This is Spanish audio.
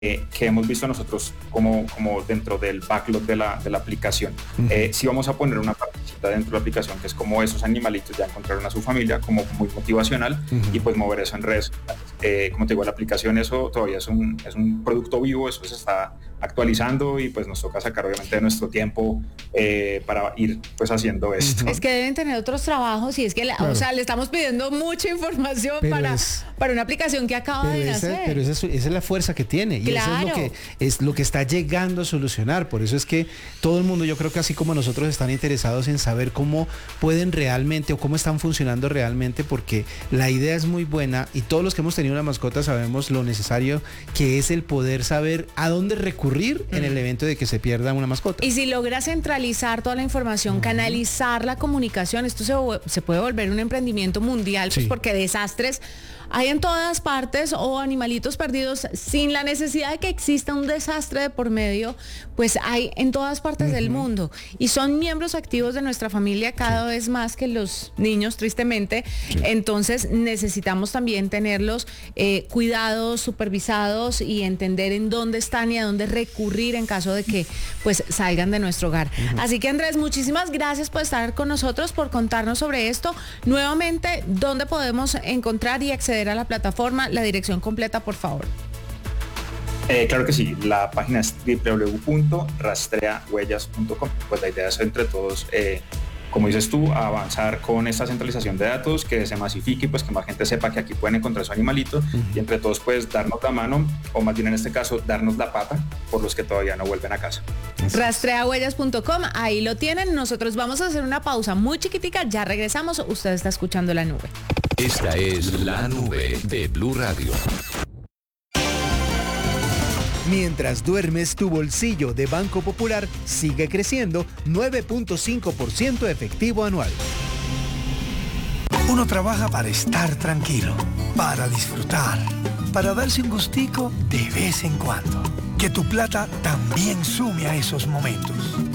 que hemos visto nosotros como dentro del backlog de la aplicación. Sí vamos a poner una partecita dentro de la aplicación que es como esos animalitos ya encontraron a su familia, como muy motivacional, y pues mover eso en redes sociales. Como te digo, la aplicación eso todavía es un producto vivo, eso se está actualizando y pues nos toca sacar obviamente de nuestro tiempo para ir pues haciendo esto. Es que deben tener otros trabajos y es que Claro. o sea, le estamos pidiendo mucha información Pero para una aplicación que acaba de nacer. Pero esa es la fuerza que tiene y Claro. eso es lo que está llegando a solucionar. Por eso es que todo el mundo, yo creo que así como nosotros, están interesados en saber cómo pueden realmente o cómo están funcionando realmente, porque la idea es muy buena y todos los que hemos tenido una mascota sabemos lo necesario que es el poder saber a dónde recurrir en el evento de que se pierda una mascota. Y si logra centralizar toda la información, canalizar la comunicación, esto se puede volver un emprendimiento mundial, pues Sí. porque desastres hay en todas partes o animalitos perdidos sin la necesidad de que exista un desastre de por medio, pues hay en todas partes del mundo y son miembros activos de nuestra familia cada vez más que los niños, tristemente. Entonces necesitamos también tenerlos cuidados, supervisados y entender en dónde están y a dónde recurrir en caso de que pues salgan de nuestro hogar. Así que Andrés, muchísimas gracias por estar con nosotros, por contarnos sobre esto. Nuevamente, ¿dónde podemos encontrar y acceder a la plataforma? La dirección completa, por favor. Claro que sí, la página es www.rastreahuellas.com. Pues la idea es entre todos, como dices tú, avanzar con esta centralización de datos, que se masifique, pues que más gente sepa que aquí pueden encontrar su animalito y entre todos pues darnos la mano, o más bien en este caso darnos la pata por los que todavía no vuelven a casa. Rastreahuellas.com, ahí lo tienen. Nosotros vamos a hacer una pausa muy chiquitica, ya regresamos. Usted está escuchando La Nube. Esta es La Nube de Blue Radio. Mientras duermes, tu bolsillo de Banco Popular sigue creciendo 9.5% efectivo anual. Uno trabaja para estar tranquilo, para disfrutar, para darse un gustico de vez en cuando. Que tu plata también sume a esos momentos.